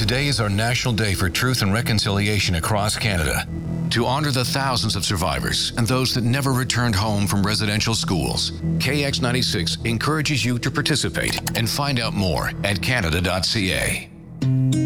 Today is our National Day for Truth and Reconciliation across Canada. To honor the thousands of survivors and those that never returned home from residential schools, KX96 encourages you to participate and find out more at canada.ca.